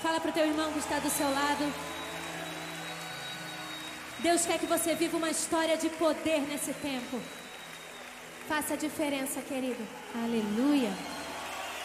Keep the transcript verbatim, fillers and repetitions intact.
Fala pro teu irmão que está do seu lado. Deus quer que você viva uma história de poder nesse tempo. Faça a diferença, querido. Aleluia.